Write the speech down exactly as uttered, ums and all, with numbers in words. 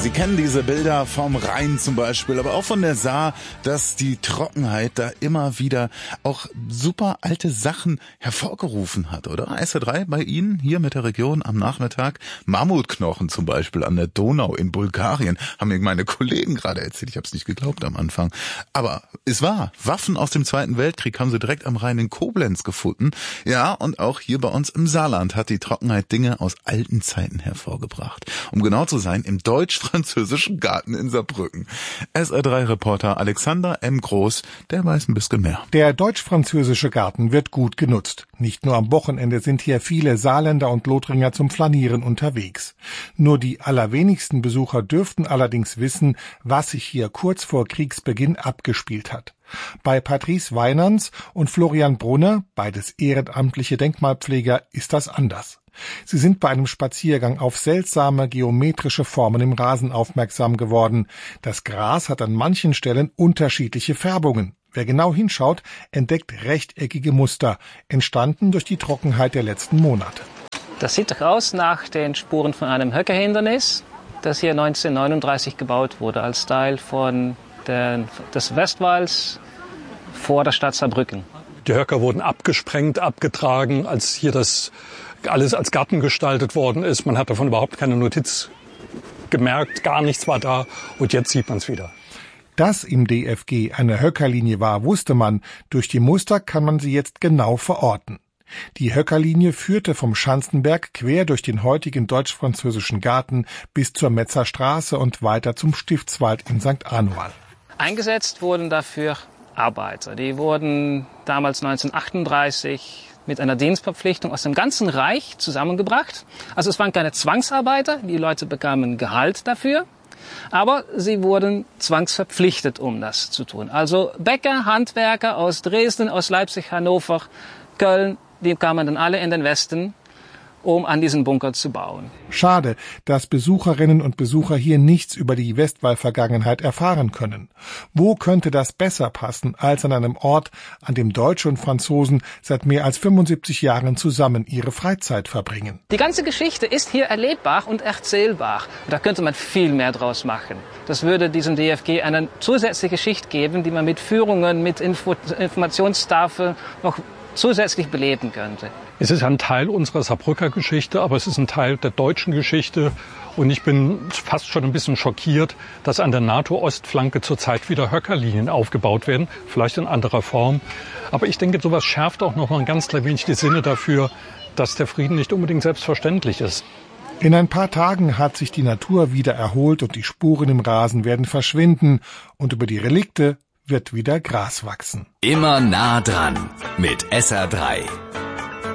Sie kennen diese Bilder vom Rhein zum Beispiel, aber auch von der Saar, dass die Trockenheit da immer wieder auch super alte Sachen hervorgerufen hat, oder? S R drei bei Ihnen hier mit der Region am Nachmittag. Mammutknochen zum Beispiel an der Donau in Bulgarien, haben mir meine Kollegen gerade erzählt. Ich habe es nicht geglaubt am Anfang. Aber es war, Waffen aus dem Zweiten Weltkrieg haben sie direkt am Rhein in Koblenz gefunden. Ja, und auch hier bei uns im Saarland hat die Trockenheit Dinge aus alten Zeiten hervorgebracht. Um genau zu sein, im deutsch-französischen Garten in Saarbrücken. S R drei Reporter Alexander M. Groß, der weiß ein bisschen mehr. Der deutsch-französische Garten wird gut genutzt. Nicht nur am Wochenende sind hier viele Saarländer und Lothringer zum Flanieren unterwegs. Nur die allerwenigsten Besucher dürften allerdings wissen, was sich hier kurz vor Kriegsbeginn abgespielt hat. Bei Patrice Weinans und Florian Brunner, beides ehrenamtliche Denkmalpfleger, ist das anders. Sie sind bei einem Spaziergang auf seltsame geometrische Formen im Rasen aufmerksam geworden. Das Gras hat an manchen Stellen unterschiedliche Färbungen. Wer genau hinschaut, entdeckt rechteckige Muster, entstanden durch die Trockenheit der letzten Monate. Das sieht doch aus nach den Spuren von einem Höckerhindernis, das hier neunzehnhundertneununddreißig gebaut wurde als Teil von der, des Westwalls vor der Stadt Saarbrücken. Die Höcker wurden abgesprengt, abgetragen, als hier das alles als Garten gestaltet worden ist. Man hat davon überhaupt keine Notiz gemerkt, gar nichts war da und jetzt sieht man es wieder. Dass im D F G eine Höckerlinie war, wusste man. Durch die Muster kann man sie jetzt genau verorten. Die Höckerlinie führte vom Schanzenberg quer durch den heutigen deutsch-französischen Garten bis zur Metzer Straße und weiter zum Stiftswald in Sankt Anual. Eingesetzt wurden dafür Arbeiter. Die wurden damals neunzehnhundertachtunddreißig mit einer Dienstverpflichtung aus dem ganzen Reich zusammengebracht. Also es waren keine Zwangsarbeiter, die Leute bekamen Gehalt dafür, aber sie wurden zwangsverpflichtet, um das zu tun. Also Bäcker, Handwerker aus Dresden, aus Leipzig, Hannover, Köln, die kamen dann alle in den Westen, um an diesen Bunker zu bauen. Schade, dass Besucherinnen und Besucher hier nichts über die Westwall-Vergangenheit erfahren können. Wo könnte das besser passen als an einem Ort, an dem Deutsche und Franzosen seit mehr als fünfundsiebzig Jahren zusammen ihre Freizeit verbringen? Die ganze Geschichte ist hier erlebbar und erzählbar. Da könnte man viel mehr draus machen. Das würde diesem D F G eine zusätzliche Schicht geben, die man mit Führungen, mit Info- Informationstafeln noch zusätzlich beleben könnte. Es ist ein Teil unserer Saarbrücker Geschichte, aber es ist ein Teil der deutschen Geschichte. Und ich bin fast schon ein bisschen schockiert, dass an der NATO-Ostflanke zurzeit wieder Höckerlinien aufgebaut werden. Vielleicht in anderer Form. Aber ich denke, sowas schärft auch noch mal ein ganz klein wenig die Sinne dafür, dass der Frieden nicht unbedingt selbstverständlich ist. In ein paar Tagen hat sich die Natur wieder erholt und die Spuren im Rasen werden verschwinden. Und über die Relikte wird wieder Gras wachsen. Immer nah dran mit S R drei.